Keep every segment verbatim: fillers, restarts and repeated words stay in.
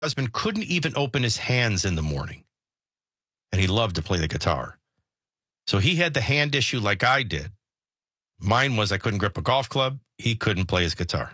husband couldn't even open his hands in the morning. And he loved to play the guitar. So he had the hand issue like I did. Mine was I couldn't grip a golf club. He couldn't play his guitar.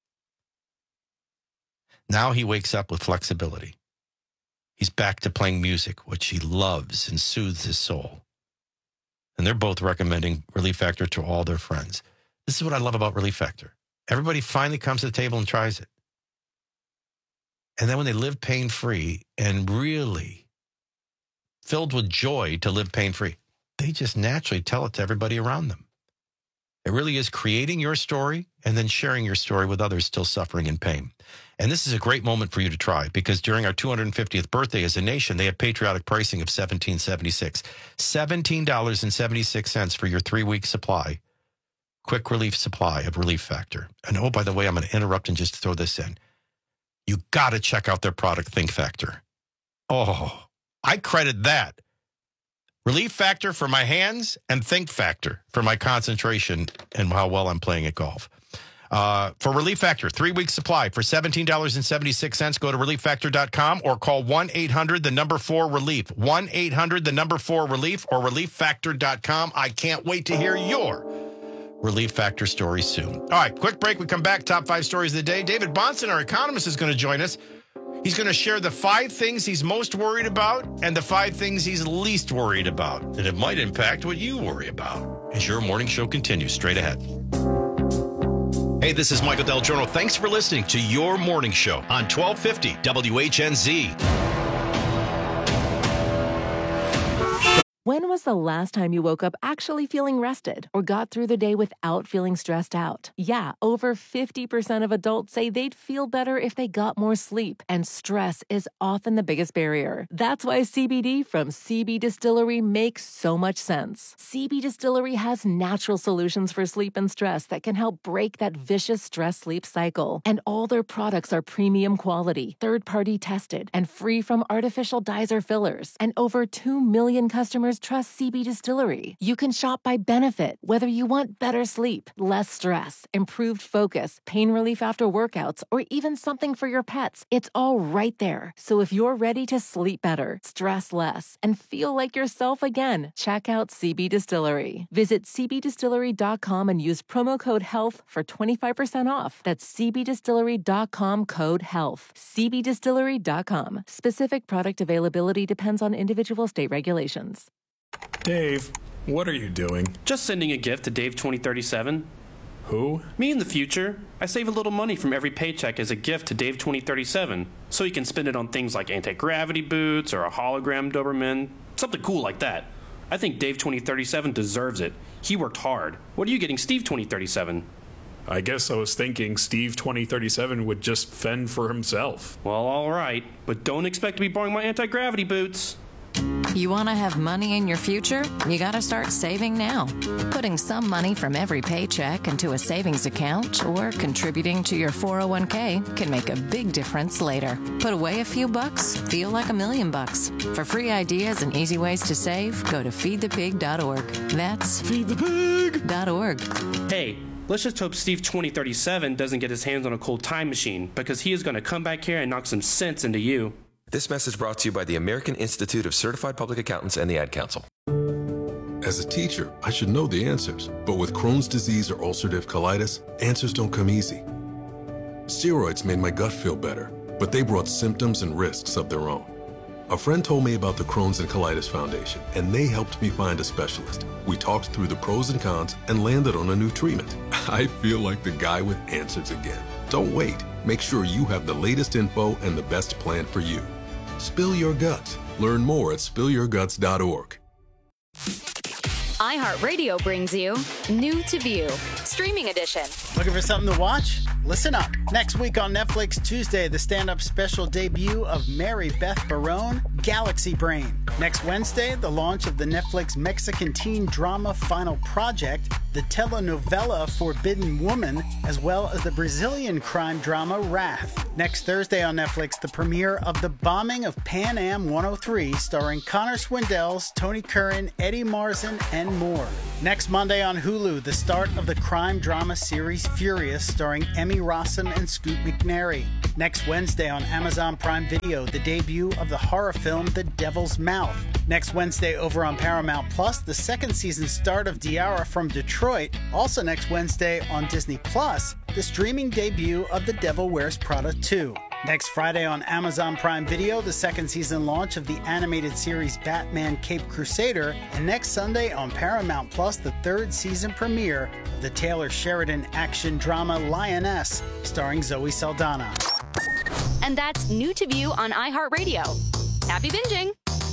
Now he wakes up with flexibility. He's back to playing music, which he loves and soothes his soul. And they're both recommending Relief Factor to all their friends. This is what I love about Relief Factor. Everybody finally comes to the table and tries it. And then when they live pain-free and really filled with joy to live pain-free, they just naturally tell it to everybody around them. It really is creating your story and then sharing your story with others still suffering in pain. And this is a great moment for you to try because during our two hundred fiftieth birthday as a nation, they have patriotic pricing of seventeen seventy-six. seventeen dollars and seventy-six cents for your three-week supply, quick relief supply of Relief Factor. And oh, by the way, I'm going to interrupt and just throw this in. You got to check out their product, Think Factor. Oh, I credit that. Relief Factor for my hands and Think Factor for my concentration and how well I'm playing at golf. Uh, for Relief Factor, three-week supply for seventeen dollars and seventy-six cents. Go to relief factor dot com or call one eight hundred the number four relief. one eight hundred the number four relief or relief factor dot com. I can't wait to hear your Relief Factor story soon. All right, quick break. We come back. Top five stories of the day. David Bahnsen, our economist, is going to join us. He's going to share the five things he's most worried about and the five things he's least worried about. And it might impact what you worry about as your morning show continues straight ahead. Hey, this is Michael Del Giorno. Thanks for listening to Your Morning Show on twelve fifty W H N Z. When was the last time you woke up actually feeling rested or got through the day without feeling stressed out? Yeah, over fifty percent of adults say they'd feel better if they got more sleep, and stress is often the biggest barrier. That's why C B D from C B Distillery makes so much sense. C B Distillery has natural solutions for sleep and stress that can help break that vicious stress-sleep cycle. And all their products are premium quality, third-party tested, and free from artificial dyes or fillers. And over two million customers trust C B Distillery. You can shop by benefit, whether you want better sleep, less stress, improved focus, pain relief after workouts, or even something for your pets. It's all right there. So if you're ready to sleep better, stress less, and feel like yourself again, check out C B Distillery. Visit c b distillery dot com and use promo code HEALTH for twenty-five percent off. That's c b distillery dot com code HEALTH. c b distillery dot com. Specific product availability depends on individual state regulations. Dave, what are you doing? Just sending a gift to Dave twenty thirty-seven. Who? Me in the future. I save a little money from every paycheck as a gift to Dave twenty thirty-seven, so you can spend it on things like anti-gravity boots or a hologram Doberman, something cool like that. I think Dave twenty thirty-seven deserves it. He worked hard. What are you getting Steve twenty thirty-seven? I guess I was thinking Steve twenty thirty-seven would just fend for himself. Well, all right, but don't expect to be borrowing my anti-gravity boots. You want to have money in your future? You got to start saving now. Putting some money from every paycheck into a savings account or contributing to your four oh one k can make a big difference later. Put away a few bucks, feel like a million bucks. For free ideas and easy ways to save, go to feed the pig dot org. That's feed the pig dot org. Hey, let's just hope Steve twenty thirty-seven doesn't get his hands on a cold time machine, because he is going to come back here and knock some sense into you. This message brought to you by the American Institute of Certified Public Accountants and the Ad Council. As a teacher, I should know the answers, but with Crohn's disease or ulcerative colitis, answers don't come easy. Steroids made my gut feel better, but they brought symptoms and risks of their own. A friend told me about the Crohn's and Colitis Foundation, and they helped me find a specialist. We talked through the pros and cons and landed on a new treatment. I feel like the guy with answers again. Don't wait. Make sure you have the latest info and the best plan for you. Spill your guts. Learn more at spill your guts dot org. iHeartRadio brings you New to View, Streaming Edition. Looking for something to watch? Listen up. Next week on Netflix, Tuesday, the stand-up special debut of Mary Beth Barone, Galaxy Brain. Next Wednesday, the launch of the Netflix Mexican teen drama Final Project, the telenovela Forbidden Woman, as well as the Brazilian crime drama Wrath. Next Thursday on Netflix, the premiere of The Bombing of Pan Am one oh three, starring Connor Swindells, Tony Curran, Eddie Marsan, and more. Next Monday on Hulu, the start of the crime drama series Furious, starring Emmy Rossum and Scoot McNairy. Next Wednesday on Amazon Prime Video, the debut of the horror film The Devil's Mouth. Next Wednesday over on Paramount Plus, the second season start of Diara from Detroit. Also next Wednesday on Disney Plus, the streaming debut of The Devil Wears Prada two. Next Friday on Amazon Prime Video, the second season launch of the animated series Batman Caped Crusader. And next Sunday on Paramount Plus, the third season premiere of the Taylor Sheridan action drama Lioness, starring Zoe Saldana. And that's New to View on iHeartRadio. Happy binging!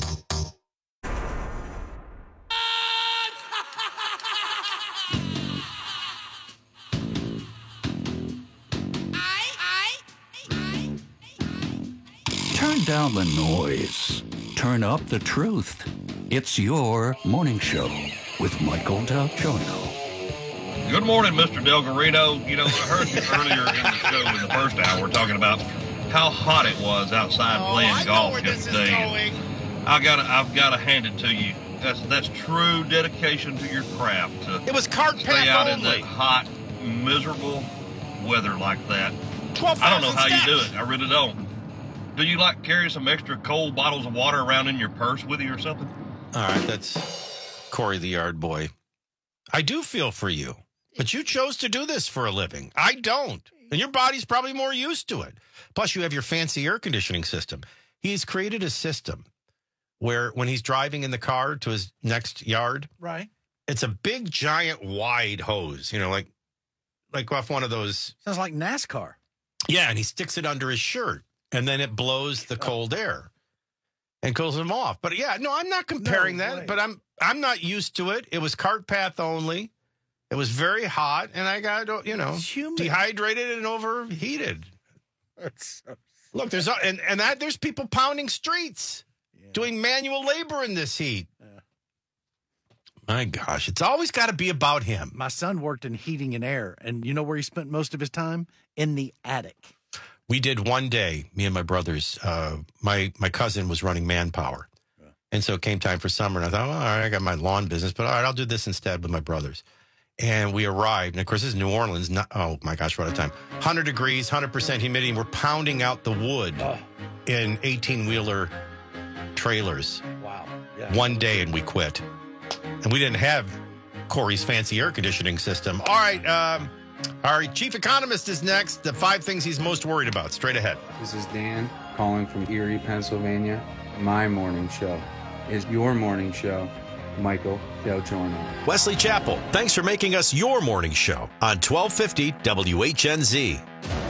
Turn down the noise. Turn up the truth. It's your morning show with Michael Del Giorno. Good morning, Mister Del Garrido. You know, I heard you earlier in the show in the first hour talking about how hot it was outside oh, playing I golf yesterday. I gotta, I've got to hand it to you. That's that's true dedication to your craft. To it was cart stay out only. in that hot, miserable weather like that. twelve I don't know how steps. you do it. I really don't. Do you like carry some extra cold bottles of water around in your purse with you or something? All right, that's Corey the Yard Boy. I do feel for you, but you chose to do this for a living. I don't. And your body's probably more used to it. Plus, you have your fancy air conditioning system. He's created a system where when he's driving in the car to his next yard, right, it's a big, giant, wide hose, you know, like like off one of those. Sounds like NASCAR. Yeah, and he sticks it under his shirt, and then it blows the cold air and cools him off. But yeah, no, I'm not comparing No that, way. but I'm I'm not used to it. It was cart path only. It was very hot, and I got, you know, dehydrated and overheated. That's so Look, there's and and that there's people pounding streets, yeah. doing manual labor in this heat. Yeah. My gosh, it's always got to be about him. My son worked in heating and air, and you know where he spent most of his time? In the attic. We did one day, me and my brothers. Uh, my my cousin was running Manpower, yeah. and so it came time for summer, and I thought, well, all right, I got my lawn business, but all right, I'll do this instead with my brothers. And we arrived, and of course, this is New Orleans. Not, oh my gosh, we're out of time. one hundred degrees, one hundred percent humidity. And we're pounding out the wood oh. in eighteen-wheeler trailers. Wow. Yeah. One day, and we quit. And we didn't have Corey's fancy air conditioning system. All right, um, our chief economist is next. The five things he's most worried about. Straight ahead. This is Dan calling from Erie, Pennsylvania. My morning show is your morning show. Michael Del Giorno. Wesley Chapel, thanks for making us your morning show on twelve fifty W H N Z.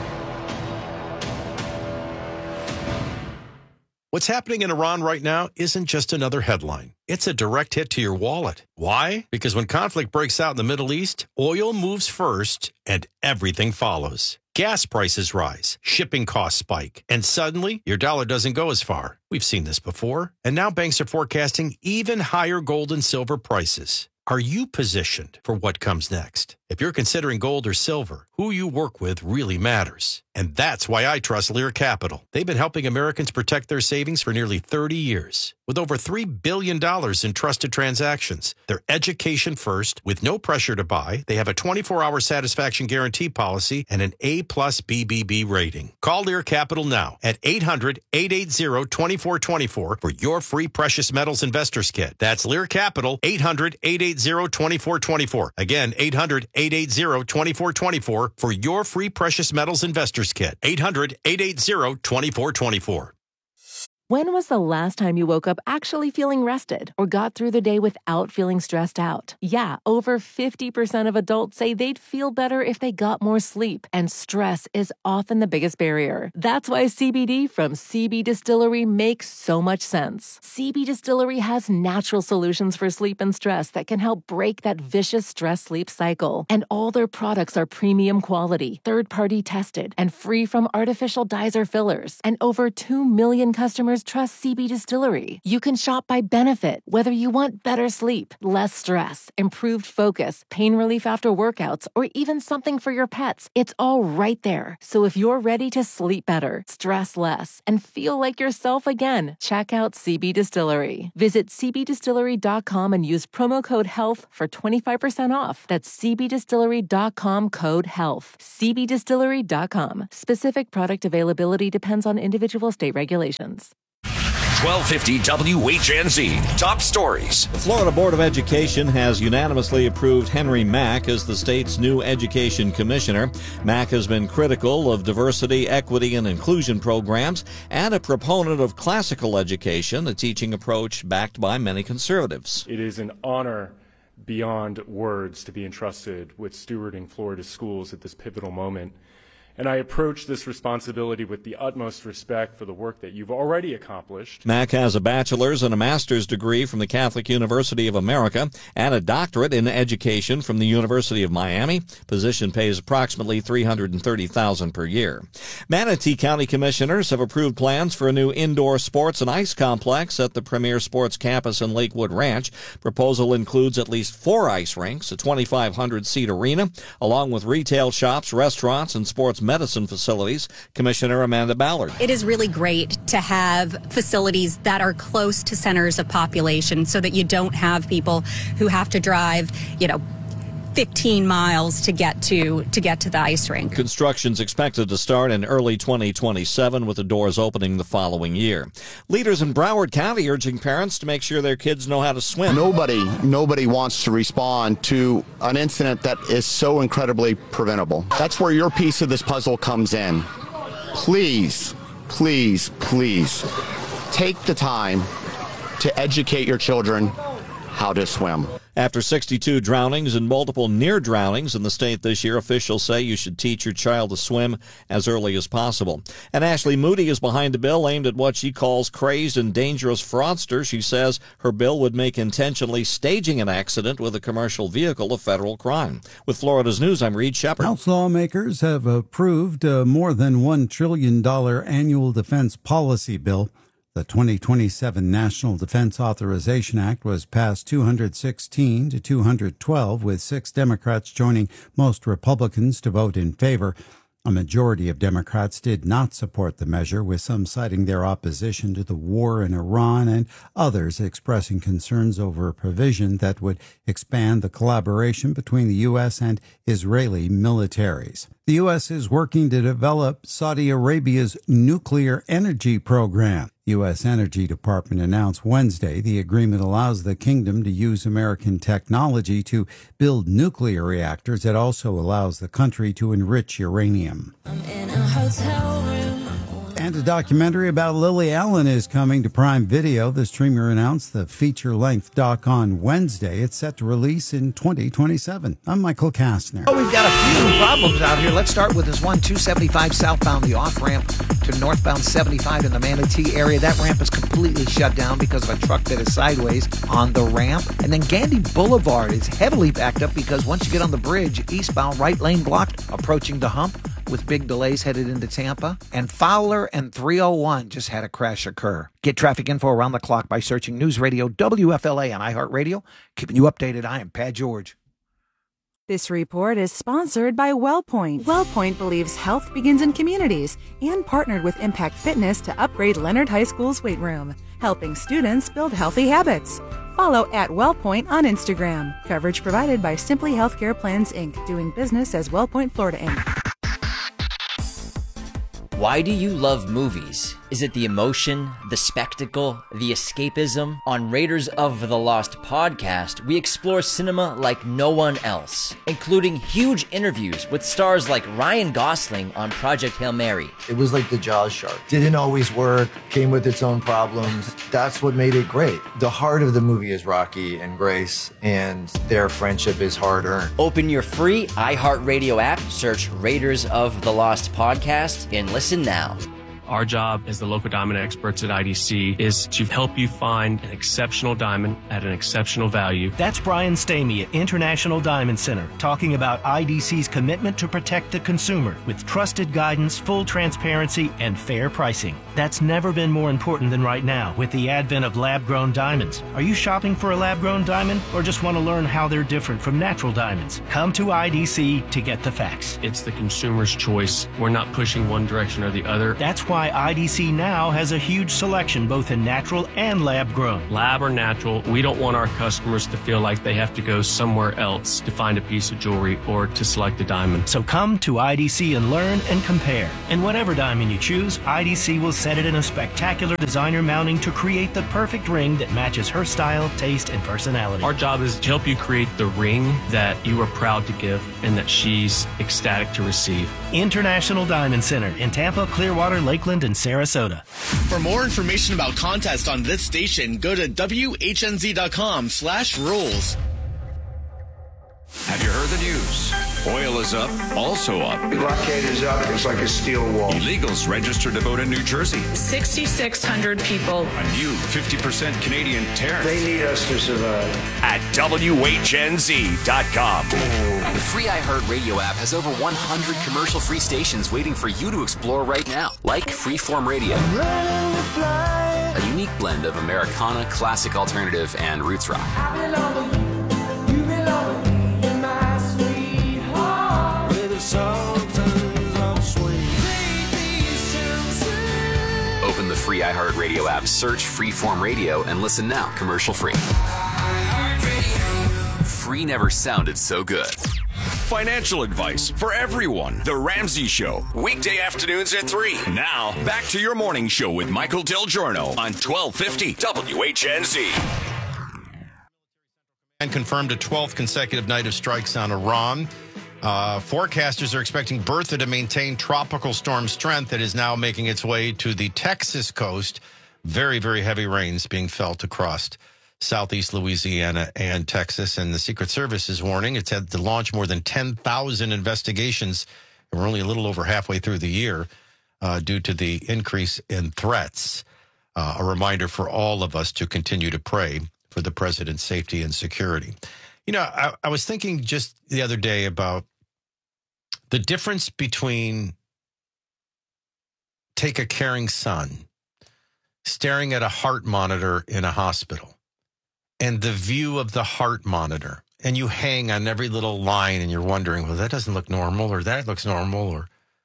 What's happening in Iran right now isn't just another headline. It's a direct hit to your wallet. Why? Because when conflict breaks out in the Middle East, oil moves first and everything follows. Gas prices rise, shipping costs spike, and suddenly your dollar doesn't go as far. We've seen this before, and now banks are forecasting even higher gold and silver prices. Are you positioned for what comes next? If you're considering gold or silver, who you work with really matters. And that's why I trust Lear Capital. They've been helping Americans protect their savings for nearly thirty years. With over three billion dollars in trusted transactions, they're education first, with no pressure to buy. They have a twenty-four hour satisfaction guarantee policy and an A plus B B B rating. Call Lear Capital now at eight hundred, eight eight zero, two four two four for your free precious metals investors kit. That's Lear Capital, eight hundred, eight eight zero, two four two four. Again, eight hundred, eight eight zero, two four two four for your free precious metals investors kit. eight hundred, eight eight zero, two four two four. When was the last time you woke up actually feeling rested or got through the day without feeling stressed out? Yeah, over fifty percent of adults say they'd feel better if they got more sleep, and stress is often the biggest barrier. That's why C B D from C B Distillery makes so much sense. C B Distillery has natural solutions for sleep and stress that can help break that vicious stress-sleep cycle. And all their products are premium quality, third-party tested, and free from artificial dyes or fillers. And over two million customers customers trust C B Distillery. You can shop by benefit, whether you want better sleep, less stress, improved focus, pain relief after workouts, or even something for your pets. It's all right there. So if you're ready to sleep better, stress less, and feel like yourself again, check out C B Distillery. Visit c b distillery dot com and use promo code HEALTH for twenty-five percent off. That's c b distillery dot com code HEALTH. c b distillery dot com. Specific product availability depends on individual state regulations. twelve fifty W H N Z. Top stories. The Florida Board of Education has unanimously approved Henry Mack as the state's new education commissioner. Mack has been critical of diversity, equity, and inclusion programs and a proponent of classical education, a teaching approach backed by many conservatives. It is an honor beyond words to be entrusted with stewarding Florida's schools at this pivotal moment. And I approach this responsibility with the utmost respect for the work that you've already accomplished. Mack has a bachelor's and a master's degree from the Catholic University of America and a doctorate in education from the University of Miami. Position pays approximately three hundred thirty thousand dollars per year. Manatee County commissioners have approved plans for a new indoor sports and ice complex at the Premier Sports Campus in Lakewood Ranch. Proposal includes at least four ice rinks, a twenty-five hundred seat arena, along with retail shops, restaurants, and sports medicine facilities. Commissioner Amanda Ballard. It is really great to have facilities that are close to centers of population so that you don't have people who have to drive, you know, fifteen miles to get to to get to the ice rink. Construction's expected to start in early twenty twenty-seven, with the doors opening the following year. Leaders in Broward County urging parents to make sure their kids know how to swim. Nobody, nobody wants to respond to an incident that is so incredibly preventable. That's where your piece of this puzzle comes in. Please, please, please take the time to educate your children how to swim. After sixty-two drownings and multiple near drownings in the state this year, officials say you should teach your child to swim as early as possible. And Ashley Moody is behind a bill aimed at what she calls crazed and dangerous fraudsters. She says her bill would make intentionally staging an accident with a commercial vehicle a federal crime. With Florida's News, I'm Reed Shepard. House lawmakers have approved a more than one trillion dollars annual defense policy bill. The twenty twenty-seven National Defense Authorization Act was passed two hundred sixteen to two hundred twelve, with six Democrats joining most Republicans to vote in favor. A majority of Democrats did not support the measure, with some citing their opposition to the war in Iran and others expressing concerns over a provision that would expand the collaboration between the U S and Israeli militaries. The U S is working to develop Saudi Arabia's nuclear energy program. The U S Energy Department announced Wednesday the agreement allows the kingdom to use American technology to build nuclear reactors. It also allows the country to enrich uranium. I'm in a hotel room. And a documentary about Lily Allen is coming to Prime Video. The streamer announced the feature-length doc on Wednesday. It's set to release in twenty twenty-seven. I'm Michael Kastner. Oh, we've got a few problems out here. Let's start with this one, two seventy-five southbound, the off-ramp to northbound seventy-five in the Manatee area. That ramp is completely shut down because of a truck that is sideways on the ramp. And then Gandy Boulevard is heavily backed up because once you get on the bridge, eastbound right lane blocked, approaching the hump with big delays headed into Tampa. And Fowler and three oh one just had a crash occur. Get traffic info around the clock by searching News Radio W F L A on iHeartRadio. Keeping you updated, I am Pat George. This report is sponsored by WellPoint. WellPoint believes health begins in communities and partnered with Impact Fitness to upgrade Leonard High School's weight room, helping students build healthy habits. Follow at WellPoint on Instagram. Coverage provided by Simply Healthcare Plans, Incorporated, doing business as WellPoint Florida, Incorporated. Why do you love movies? Is it the emotion, the spectacle, the escapism? On Raiders of the Lost podcast, we explore cinema like no one else, including huge interviews with stars like Ryan Gosling on Project Hail Mary. It was like the Jaws shark. Didn't always work, came with its own problems. That's what made it great. The heart of the movie is Rocky and Grace, and their friendship is hard-earned. Open your free iHeartRadio app, search Raiders of the Lost podcast, and listen now. Our job as the local diamond experts at I D C is to help you find an exceptional diamond at an exceptional value. That's Brian Stamey at International Diamond Center talking about I D C's commitment to protect the consumer with trusted guidance, full transparency, and fair pricing. That's never been more important than right now with the advent of lab-grown diamonds. Are you shopping for a lab-grown diamond or just want to learn how they're different from natural diamonds? Come to I D C to get the facts. It's the consumer's choice. We're not pushing one direction or the other. That's why I D C now has a huge selection both in natural and lab-grown. Lab or natural, we don't want our customers to feel like they have to go somewhere else to find a piece of jewelry or to select a diamond. So come to I D C and learn and compare. And whatever diamond you choose, I D C will set it in a spectacular designer mounting to create the perfect ring that matches her style, taste, and personality. Our job is to help you create the ring that you are proud to give and that she's ecstatic to receive. International Diamond Center in Tampa, Clearwater, Lakeland, and Sarasota. For more information about contests on this station, go to W H N Z dot com slash rules. Have you heard the news? Oil is up, also up. The blockade is up. It's like a steel wall. Illegals registered to vote in New Jersey. sixty-six hundred people. A new fifty percent Canadian tariff. They need us to survive. At W H N Z dot com. The free iHeartRadio app has over one hundred commercial-free stations waiting for you to explore right now, like Freeform Radio. A unique blend of Americana, classic alternative, and roots rock. Open the free iHeartRadio app, search Freeform Radio, and listen now, commercial free. Free never sounded so good. Financial advice for everyone. The Ramsey Show, weekday afternoons at three. Now, back to your morning show with Michael Del Giorno on twelve fifty W H N Z. And confirmed a twelfth consecutive night of strikes on Iran. Uh, forecasters are expecting Bertha to maintain tropical storm strength that is now making its way to the Texas coast. Very, very heavy rains being felt across southeast Louisiana and Texas. And the Secret Service is warning it's had to launch more than ten thousand investigations. And we're only a little over halfway through the year uh, due to the increase in threats. Uh, a reminder for all of us to continue to pray for the president's safety and security. You know, I, I was thinking just the other day about the difference between take a caring son staring at a heart monitor in a hospital and the view of the heart monitor. And you hang on every little line and you're wondering, well, that doesn't look normal or that looks normal. or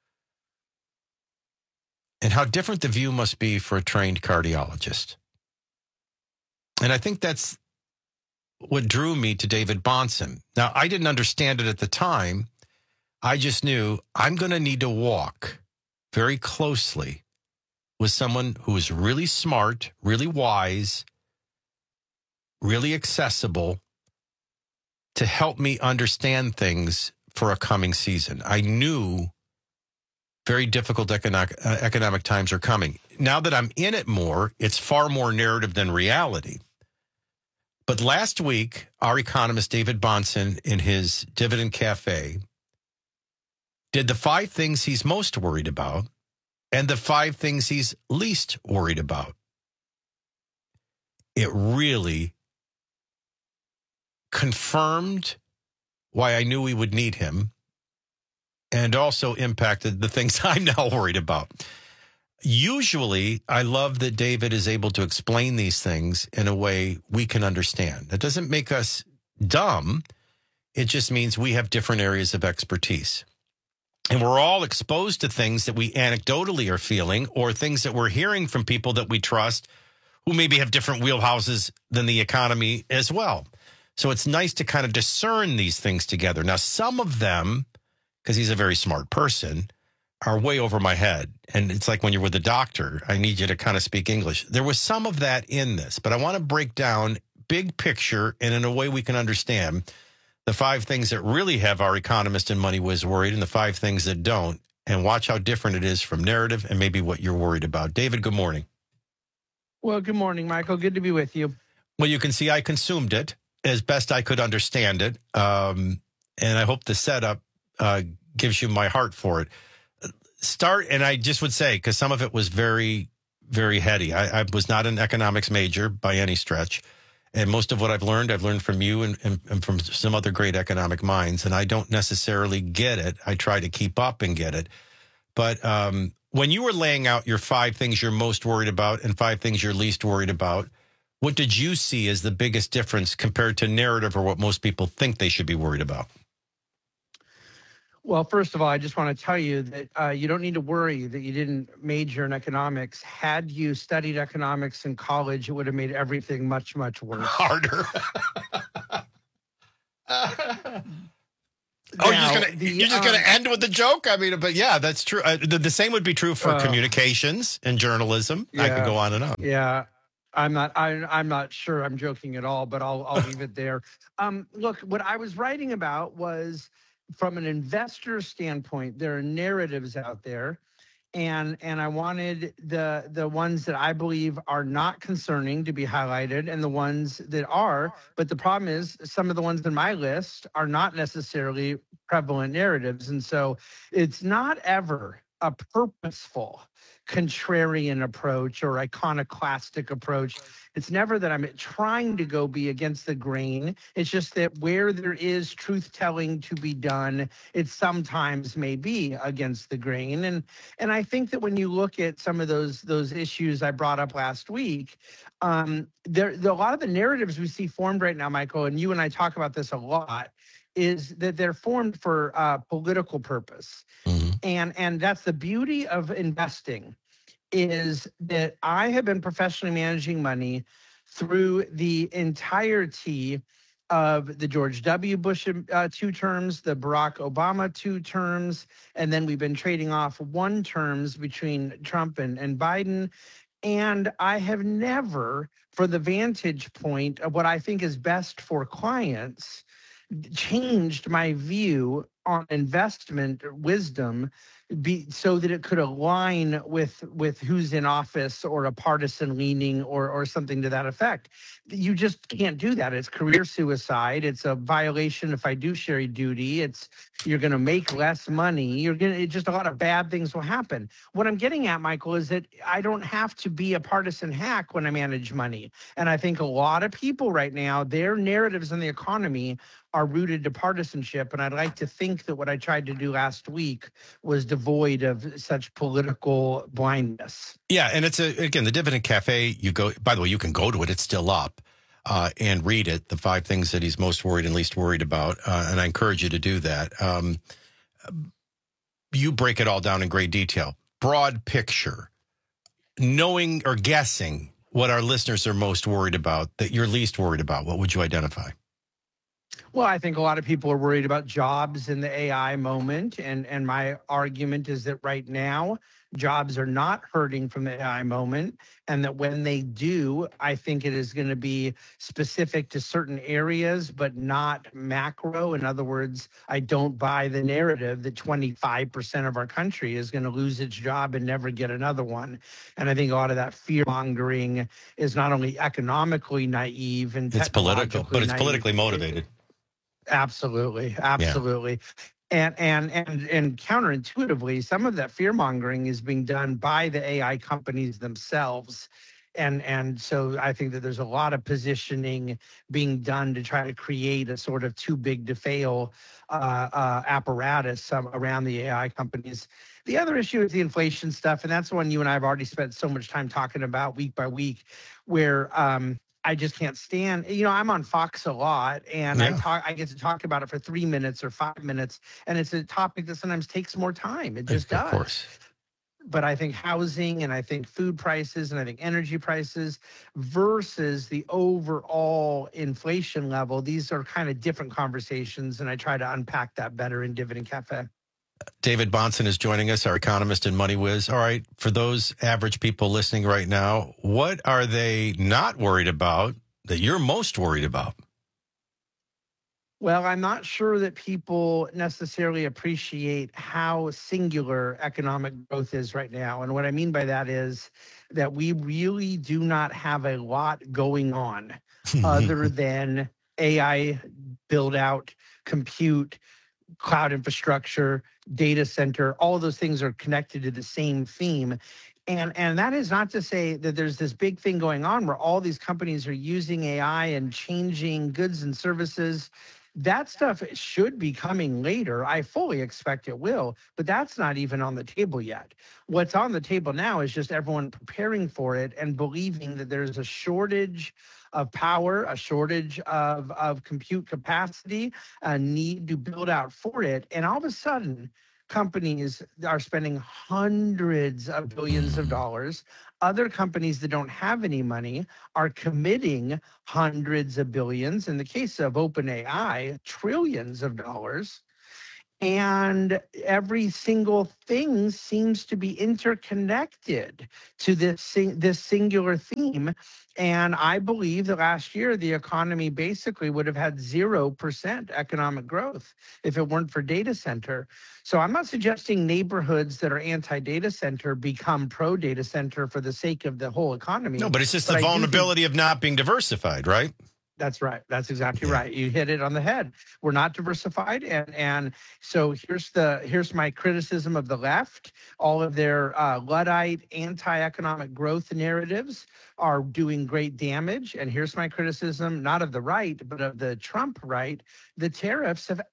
And how different the view must be for a trained cardiologist. And I think that's what drew me to David Bahnsen. Now, I didn't understand it at the time. I just knew I'm going to need to walk very closely with someone who is really smart, really wise, really accessible to help me understand things for a coming season. I knew very difficult economic, uh, economic times are coming. Now that I'm in it more, it's far more narrative than reality. But last week, our economist David Bahnsen in his Dividend Cafe did the five things he's most worried about and the five things he's least worried about. It really confirmed why I knew we would need him and also impacted the things I'm now worried about. Usually, I love that David is able to explain these things in a way we can understand. That doesn't make us dumb. It just means we have different areas of expertise. And we're all exposed to things that we anecdotally are feeling or things that we're hearing from people that we trust who maybe have different wheelhouses than the economy as well. So it's nice to kind of discern these things together. Now, some of them, because he's a very smart person, are way over my head. And it's like when you're with a doctor, I need you to kind of speak English. There was some of that in this, but I want to break down big picture and in a way we can understand the five things that really have our economist and Money Whiz worried and the five things that don't, and watch how different it is from narrative and maybe what you're worried about. David, good morning. Well, good morning, Michael. Good to be with you. Well, you can see I consumed it as best I could understand it. Um, and I hope the setup uh, gives you my heart for it. start, and I just would say, because some of it was very, very heady. I, I was not an economics major by any stretch. And most of what I've learned, I've learned from you and, and, and from some other great economic minds. And I don't necessarily get it. I try to keep up and get it. But um, when you were laying out your five things you're most worried about and five things you're least worried about, what did you see as the biggest difference compared to narrative or what most people think they should be worried about? Well, first of all, I just want to tell you that uh, you don't need to worry that you didn't major in economics. Had you studied economics in college, it would have made everything much, much worse. Harder. oh, now, you're just gonna the, you're just um, gonna end with the joke? I mean, but yeah, that's true. Uh, the, the same would be true for uh, communications and journalism. Yeah, I could go on and on. Yeah. I'm not. I, I'm not sure. I'm joking at all, but I'll I'll leave it there. Um, look, what I was writing about was, from an investor standpoint, there are narratives out there, and and I wanted the the ones that I believe are not concerning to be highlighted, and the ones that are. But the problem is, some of the ones in my list are not necessarily prevalent narratives, and so it's not ever a purposeful contrarian approach or iconoclastic approach. It's never that I'm trying to go be against the grain. It's just that where there is truth telling to be done, it sometimes may be against the grain. And and I think that when you look at some of those those issues I brought up last week, um, there, there a lot of the narratives we see formed right now, Michael, and you and I talk about this a lot, is that they're formed for uh, political purpose. Mm-hmm. And, and that's the beauty of investing, is that I have been professionally managing money through the entirety of the George W. Bush uh, two terms, the Barack Obama two terms, and then we've been trading off one terms between Trump and, and Biden. And I have never, for the vantage point of what I think is best for clients, changed my view on investment wisdom be so that it could align with with who's in office or a partisan leaning or or something to that effect. You just can't do that. It's career suicide. It's a violation of fiduciary duty. It's you're going to make less money. You're going to just a lot of bad things will happen. What I'm getting at, Michael, is that I don't have to be a partisan hack when I manage money. And I think a lot of people right now, their narratives in the economy are rooted to partisanship. And I'd like to think that what I tried to do last week was devoid of such political blindness. Yeah. And it's, a again, the Dividend Cafe, you go, by the way, you can go to it. It's still up uh, and read it, the five things that he's most worried and least worried about. Uh, and I encourage you to do that. Um, you break it all down in great detail. Broad picture, knowing or guessing what our listeners are most worried about, that you're least worried about. What would you identify? Well, I think a lot of people are worried about jobs in the A I moment. And, and my argument is that right now, jobs are not hurting from the A I moment. And that when they do, I think it is going to be specific to certain areas, but not macro. In other words, I don't buy the narrative that twenty-five percent of our country is going to lose its job and never get another one. And I think a lot of that fear mongering is not only economically naive and it's political, but it's naive, politically motivated. Absolutely. Absolutely. Yeah. And, and, and, and counterintuitively, some of that fear mongering is being done by the A I companies themselves. And, and so I think that there's a lot of positioning being done to try to create a sort of too big to fail uh, uh, apparatus um, around the A I companies. The other issue is the inflation stuff. And that's one you and I have already spent so much time talking about week by week, where, um, I just can't stand, you know, I'm on Fox a lot and yeah. I talk, I get to talk about it for three minutes or five minutes. And it's a topic that sometimes takes more time. It just does. Of course. But I think housing and I think food prices and I think energy prices versus the overall inflation level, these are kind of different conversations. And I try to unpack that better in Dividend Cafe. David Bahnsen is joining us, our economist in MoneyWiz. All right, for those average people listening right now, what are they not worried about that you're most worried about? Well, I'm not sure that people necessarily appreciate how singular economic growth is right now. And what I mean by that is that we really do not have a lot going on other than A I build out, compute, cloud infrastructure, data center, all of those things are connected to the same theme. And and that is not to say that there's this big thing going on where all these companies are using A I and changing goods and services. That stuff should be coming later. I fully expect it will, but that's not even on the table yet. What's on the table now is just everyone preparing for it and believing that there's a shortage of power, a shortage of, of compute capacity, a need to build out for it. And all of a sudden, companies are spending hundreds of billions of dollars. Other companies that don't have any money are committing hundreds of billions. In the case of OpenAI, trillions of dollars. And every single thing seems to be interconnected to this, this singular theme. And I believe that last year, the economy basically would have had zero percent economic growth if it weren't for data center. So I'm not suggesting neighborhoods that are anti-data center become pro-data center for the sake of the whole economy. No, but it's just but the I vulnerability of not being diversified, right? That's right. That's exactly right. You hit it on the head. We're not diversified, and and so here's the here's my criticism of the left. All of their uh, Luddite anti-economic growth narratives are doing great damage. And here's my criticism, not of the right, but of the Trump right. The tariffs have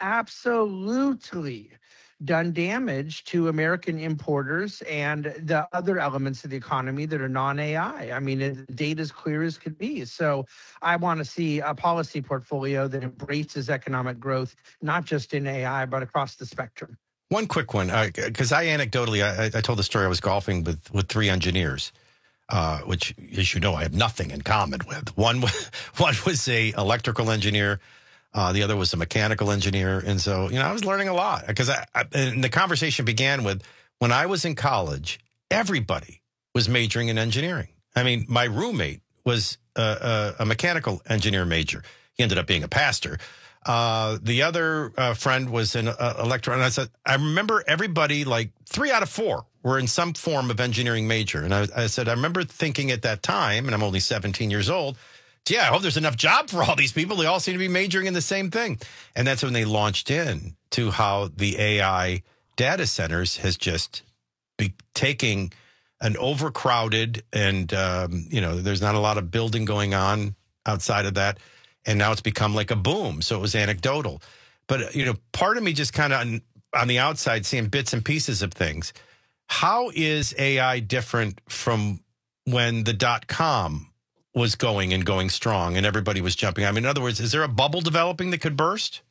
absolutely done damage to American importers and the other elements of the economy that are non-A I. I mean, the data is clear as could be. So I want to see a policy portfolio that embraces economic growth, not just in A I, but across the spectrum. One quick one, because I, I anecdotally, I, I told the story I was golfing with, with three engineers, uh, which, as you know, I have nothing in common with. One, one was a electrical engineer. Uh, the other was a mechanical engineer. And so, you know, I was learning a lot because I, I, and the conversation began with when I was in college, everybody was majoring in engineering. I mean, my roommate was a, a, a mechanical engineer major. He ended up being a pastor. Uh, the other uh, friend was an uh, electro. And I said, I remember everybody, like three out of four were in some form of engineering major. And I, I said, I remember thinking at that time, and I'm only seventeen years old, yeah, I hope there's enough job for all these people. They all seem to be majoring in the same thing. And that's when they launched in to how the A I data centers has just be taking an overcrowded and, um, you know, there's not a lot of building going on outside of that. And now it's become like a boom. So it was anecdotal. But, you know, part of me just kind of on, on the outside seeing bits and pieces of things. How is A I different from when the dot-com was going and going strong and everybody was jumping? I mean, in other words, is there a bubble developing that could burst?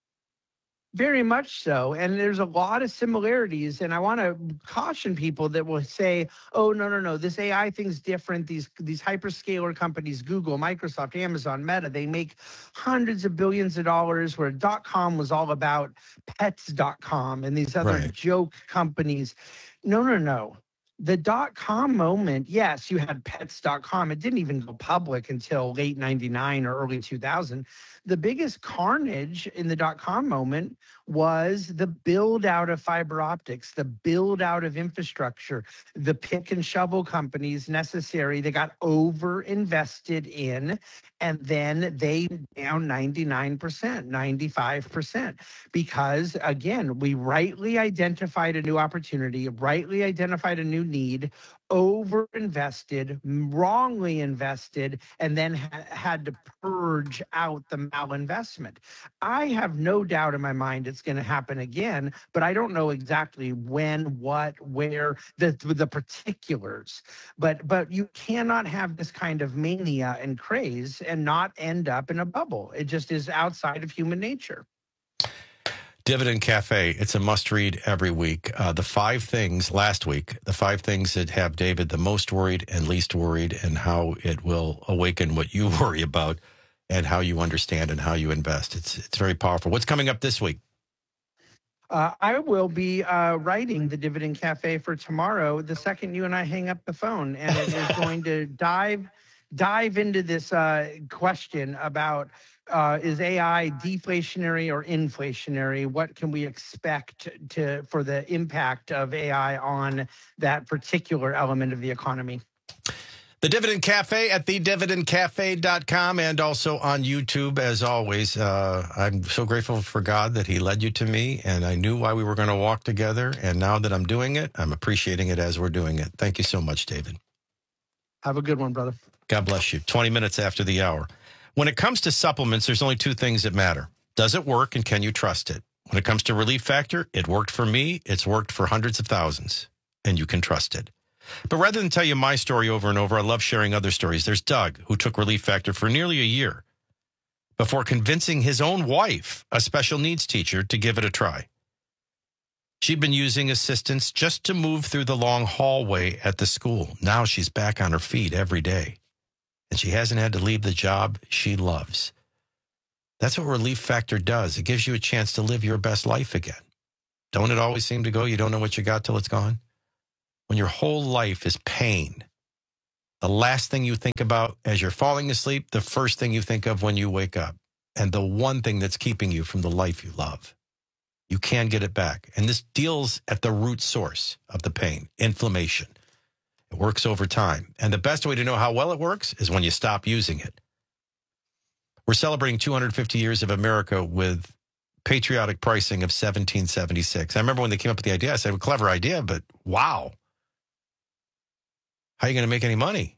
Very much so. And there's a lot of similarities. And I want to caution people that will say, oh, no, no, no, this A I thing's different. These these hyperscaler companies, Google, Microsoft, Amazon, Meta, they make hundreds of billions of dollars, where dot-com was all about pets dot com and these other Right. joke companies. No, no, no. The dot-com moment, yes, you had pets dot com. It didn't even go public until late ninety-nine or early two thousand. The biggest carnage in the dot-com moment was the build out of fiber optics, the build out of infrastructure, the pick and shovel companies necessary. They got over invested in, and then they down ninety-nine percent, ninety-five percent. Because again, we rightly identified a new opportunity, rightly identified a new need, over invested, wrongly invested, and then ha- had to purge out the malinvestment. I have no doubt in my mind it's going to happen again, but I don't know exactly when, what, where, the the particulars. But but you cannot have this kind of mania and craze and not end up in a bubble. It just is outside of human nature. Dividend Cafe, it's a must-read every week. Uh, the five things last week, the five things that have David the most worried and least worried, and how it will awaken what you worry about and how you understand and how you invest. It's it's very powerful. What's coming up this week? Uh, I will be uh, writing the Dividend Cafe for tomorrow, the second you and I hang up the phone, and it is going to dive dive into this uh, question about uh, is A I deflationary or inflationary? What can we expect to for the impact of A I on that particular element of the economy? The Dividend Cafe at the dividend cafe dot com and also on YouTube, as always. Uh, I'm so grateful for God that he led you to me, and I knew why we were going to walk together. And now that I'm doing it, I'm appreciating it as we're doing it. Thank you so much, David. Have a good one, brother. God bless you. twenty minutes after the hour. When it comes to supplements, there's only two things that matter. Does it work, and can you trust it? When it comes to Relief Factor, it worked for me. It's worked for hundreds of thousands, and you can trust it. But rather than tell you my story over and over, I love sharing other stories. There's Doug, who took Relief Factor for nearly a year before convincing his own wife, a special needs teacher, to give it a try. She'd been using assistance just to move through the long hallway at the school. Now she's back on her feet every day, and she hasn't had to leave the job she loves. That's what Relief Factor does. It gives you a chance to live your best life again. Don't it always seem to go, you don't know what you got till it's gone? When your whole life is pain, the last thing you think about as you're falling asleep, the first thing you think of when you wake up, and the one thing that's keeping you from the life you love. You can get it back. And this deals at the root source of the pain, inflammation. It works over time. And the best way to know how well it works is when you stop using it. We're celebrating two hundred fifty years of America with patriotic pricing of seventeen seventy-six. I remember when they came up with the idea, I said, well, clever idea, but wow. How are you going to make any money?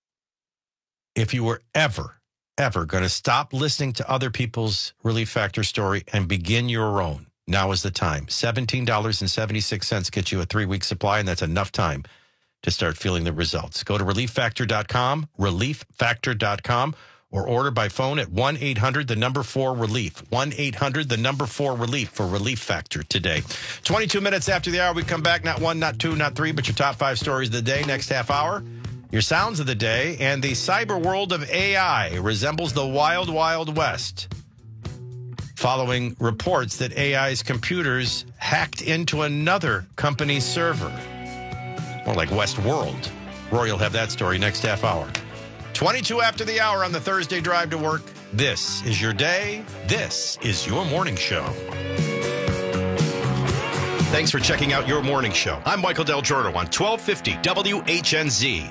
If you were ever, ever going to stop listening to other people's Relief Factor story and begin your own, now is the time. seventeen dollars and seventy-six cents gets you a three-week supply, and that's enough time to start feeling the results. Go to relief factor dot com, relief factor dot com, or order by phone at one eight hundred, the number four, relief. one eight hundred, the number four, relief for Relief Factor today. twenty-two minutes after the hour, we come back. Not one, not two, not three, but your top five stories of the day. Next half hour, your sounds of the day. And the cyber world of A I resembles the wild, wild west, following reports that A I's computers hacked into another company's server. More like Westworld. Rory will have that story next half hour. twenty-two after the hour on the Thursday drive to work. This is your day. This is your morning show. Thanks for checking out your morning show. I'm Michael Del Giorno on twelve fifty W H N Z.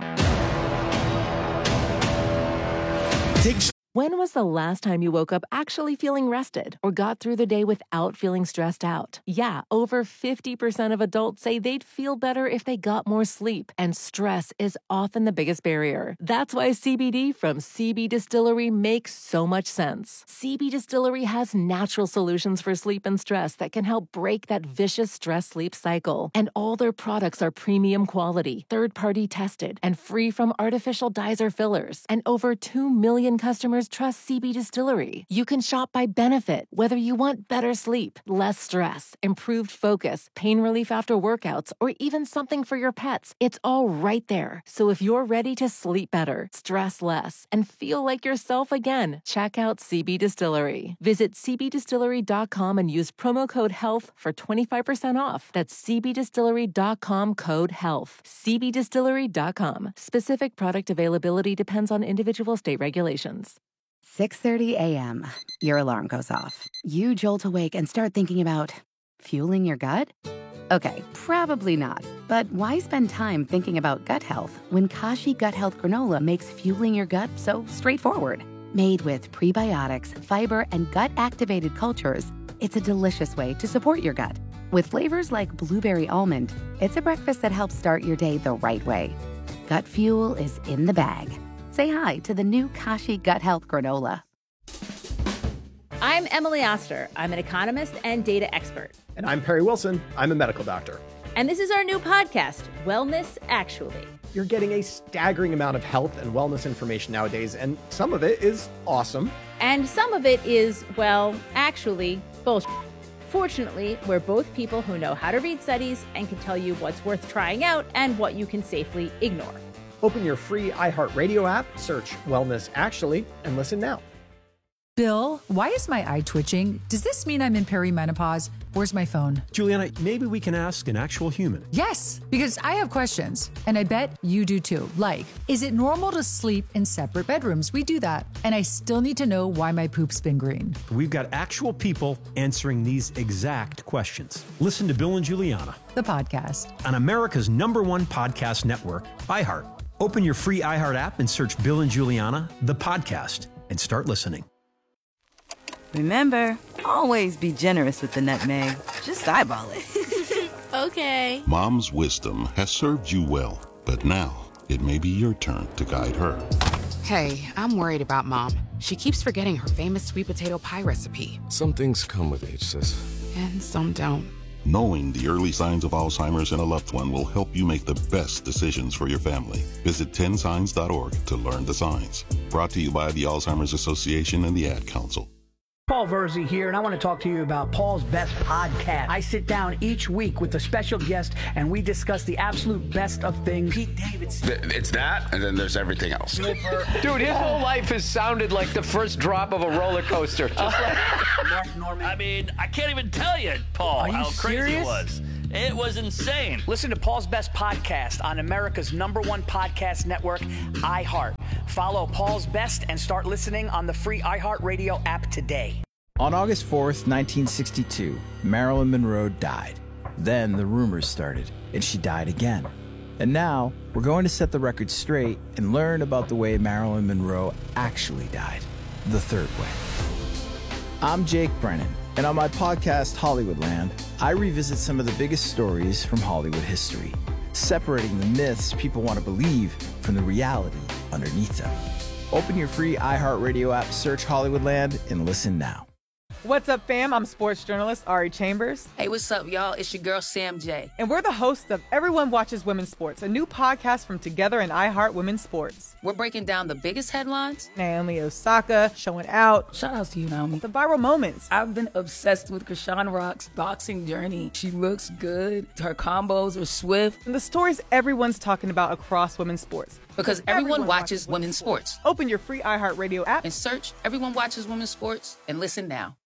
When was the last time you woke up actually feeling rested or got through the day without feeling stressed out? Yeah, over fifty percent of adults say they'd feel better if they got more sleep, and stress is often the biggest barrier. That's why C B D from C B Distillery makes so much sense. C B Distillery has natural solutions for sleep and stress that can help break that vicious stress-sleep cycle. And all their products are premium quality, third-party tested, and free from artificial dyes or fillers. And over two million customers trust C B Distillery. You can shop by benefit, whether you want better sleep, less stress, improved focus, pain relief after workouts, or even something for your pets. It's all right there. So if you're ready to sleep better, stress less, and feel like yourself again, check out C B Distillery. Visit c b distillery dot com and use promo code HEALTH for twenty-five percent off. That's c b distillery dot com, code HEALTH. c b distillery dot com. Specific product availability depends on individual state regulations. six thirty a.m. Your alarm goes off. You jolt awake and start thinking about fueling your gut? Okay, probably not. But why spend time thinking about gut health when Kashi Gut Health Granola makes fueling your gut so straightforward? Made with prebiotics, fiber, and gut-activated cultures, it's a delicious way to support your gut. With flavors like blueberry almond, it's a breakfast that helps start your day the right way. Gut fuel is in the bag. Say hi to the new Kashi Gut Health Granola. I'm Emily Oster. I'm an economist and data expert. And I'm Perry Wilson. I'm a medical doctor. And this is our new podcast, Wellness Actually. You're getting a staggering amount of health and wellness information nowadays, and some of it is awesome. And some of it is, well, actually, bullshit. Fortunately, we're both people who know how to read studies and can tell you what's worth trying out and what you can safely ignore. Open your free iHeartRadio app, search Wellness Actually, and listen now. Bill, why is my eye twitching? Does this mean I'm in perimenopause? Where's my phone? Juliana, maybe we can ask an actual human. Yes, because I have questions, and I bet you do too. Like, is it normal to sleep in separate bedrooms? We do that. And I still need to know why my poop's been green. We've got actual people answering these exact questions. Listen to Bill and Juliana, the podcast, on America's number one podcast network, iHeart. Open your free iHeart app and search Bill and Juliana, the podcast, and start listening. Remember, always be generous with the nutmeg. Just eyeball it. Okay. Mom's wisdom has served you well, but now it may be your turn to guide her. Hey, I'm worried about Mom. She keeps forgetting her famous sweet potato pie recipe. Some things come with age, sis. And some don't. Knowing the early signs of Alzheimer's in a loved one will help you make the best decisions for your family. Visit ten signs dot org to learn the signs. Brought to you by the Alzheimer's Association and the Ad Council. Paul Verzi here, and I want to talk to you about Paul's Best Podcast. I sit down each week with a special guest, and we discuss the absolute best of things. Pete Davidson. It's that, and then there's everything else. Dude, his whole life has sounded like the first drop of a roller coaster. Just like Mark Norman. I mean, I can't even tell you, Paul, you how crazy serious? it was. It was insane. Listen to Paul's Best Podcast on America's number one podcast network, iHeart. Follow Paul's Best and start listening on the free iHeartRadio app today. On August fourth, nineteen sixty-two, Marilyn Monroe died. Then the rumors started, and she died again. And now, we're going to set the record straight and learn about the way Marilyn Monroe actually died, the third way. I'm Jake Brennan, and on my podcast, Hollywoodland, I revisit some of the biggest stories from Hollywood history, separating the myths people want to believe from the reality underneath them. Open your free iHeartRadio app, search Hollywoodland, and listen now. What's up, fam? I'm sports journalist Ari Chambers. Hey, what's up, y'all? It's your girl, Sam J. And we're the hosts of Everyone Watches Women's Sports, a new podcast from Together and iHeart Women's Sports. We're breaking down the biggest headlines. Naomi Osaka showing out. Shout out to you, Naomi. The viral moments. I've been obsessed with Krishan Rock's boxing journey. She looks good. Her combos are swift. And the stories everyone's talking about across women's sports. Because everyone, everyone watches, watches women's sports. sports. Open your free iHeartRadio app and search Everyone Watches Women's Sports and listen now.